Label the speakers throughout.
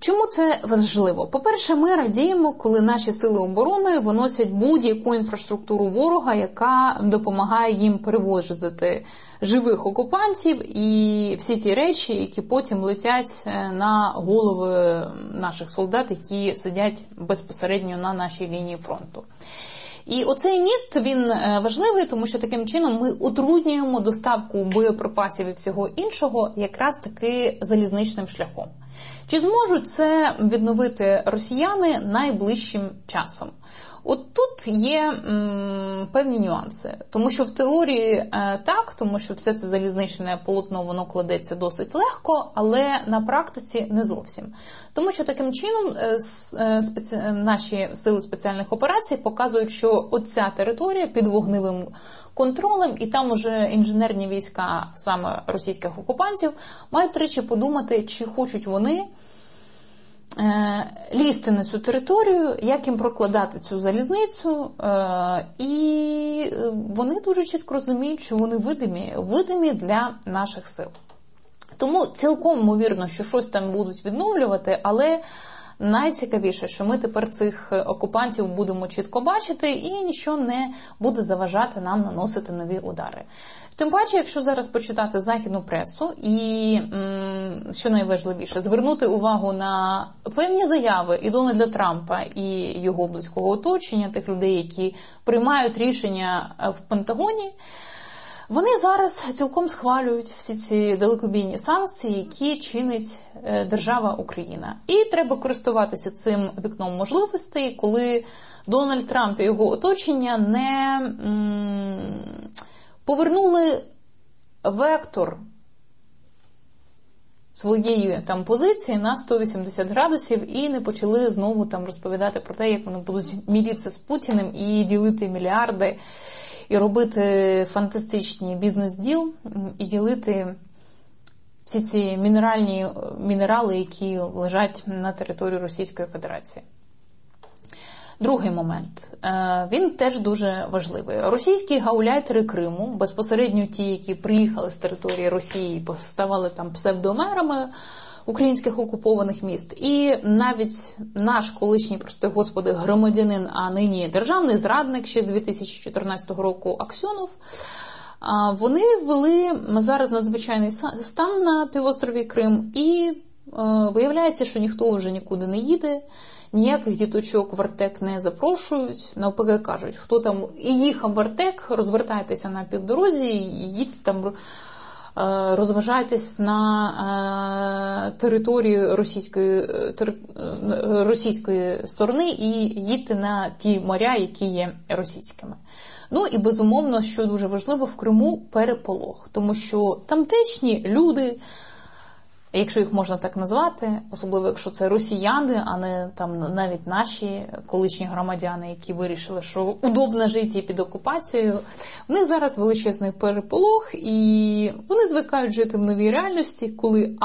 Speaker 1: Чому це важливо? По-перше, ми радіємо, коли наші сили оборони виносять будь-яку інфраструктуру ворога, яка допомагає їм перевозити живих окупантів і всі ті речі, які потім летять на голови наших солдат, які сидять безпосередньо на нашій лінії фронту. І оцей міст, він важливий, тому що таким чином ми утруднюємо доставку боєприпасів і всього іншого якраз таки залізничним шляхом. Чи зможуть це відновити росіяни найближчим часом? От тут є певні нюанси, тому що в теорії так, тому що все це залізничне полотно, воно кладеться досить легко, але на практиці не зовсім. Тому що таким чином наші сили спеціальних операцій показують, що оця територія під вогневим контролем, і там уже інженерні війська саме російських окупантів мають тричі подумати, чи хочуть вони лізти на цю територію, як їм прокладати цю залізницю, і вони дуже чітко розуміють, що вони видимі для наших сил. Тому цілком ймовірно, що щось там будуть відновлювати, але найцікавіше, що ми тепер цих окупантів будемо чітко бачити і нічого не буде заважати нам наносити нові удари. Тим паче, якщо зараз почитати західну пресу і, що найважливіше, звернути увагу на певні заяви і Дональда Трампа, і його близького оточення, тих людей, які приймають рішення в Пентагоні, вони зараз цілком схвалюють всі ці далекобійні санкції, які чинить держава Україна. І треба користуватися цим вікном можливостей, коли Дональд Трамп і його оточення не повернули вектор своєї там позиції на 180 градусів і не почали знову там розповідати про те, як вони будуть міритися з Путіним і ділити мільярди, і робити фантастичні бізнес-діл, і ділити всі ці мінерали, які лежать на території Російської Федерації. Другий момент. Він теж дуже важливий. Російські гауляйтери Криму, безпосередньо ті, які приїхали з території Росії і поставали там псевдомерами українських окупованих міст. І навіть наш колишній, прости господи, громадянин, а нині державний зрадник ще з 2014 року Аксьонов, вони ввели зараз надзвичайний стан на півострові Крим, і виявляється, що ніхто вже нікуди не їде, ніяких діточок в Артек не запрошують, навпаки кажуть, хто там і їхав в Артек, розвертайтеся на півдорозі і їдьте там, розважайтесь на території російської сторони і їдьте на ті моря, які є російськими. Ну і безумовно, що дуже важливо, в Криму переполох, тому що тамтешні люди, якщо їх можна так назвати, особливо якщо це росіяни, а не там навіть наші колишні громадяни, які вирішили, що удобно жити під окупацією, в них зараз величезний переполох, і вони звикають жити в новій реальності, коли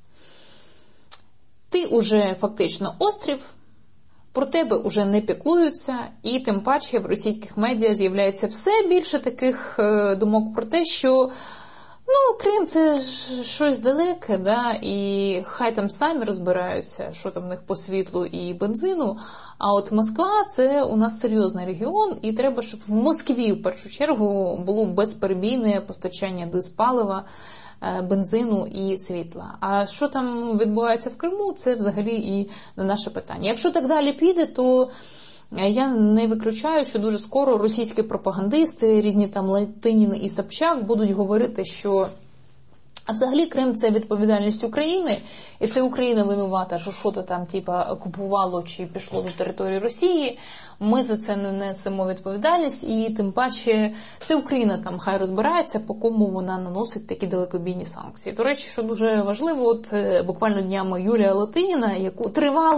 Speaker 1: ти уже фактично острів, про тебе уже не піклуються, і тим паче в російських медіа з'являється все більше таких думок про те, що Крим – це щось далеке, да, і хай там самі розбираються, що там в них по світлу і бензину, а от Москва – це у нас серйозний регіон, і треба, щоб в Москві, в першу чергу, було безперебійне постачання диспалива, бензину і світла. А що там відбувається в Криму – це взагалі і не наше питання. Якщо так далі піде, то я не виключаю, що дуже скоро російські пропагандисти, різні там Латинін і Собчак будуть говорити, що взагалі Крим – це відповідальність України, і це Україна винувата, що що-то там купувало чи пішло до території Росії. Ми за це не несемо відповідальність, і тим паче це Україна там хай розбирається, по кому вона наносить такі далекобійні санкції. До речі, що дуже важливо, от буквально днями Юлія Латиніна, яку тривали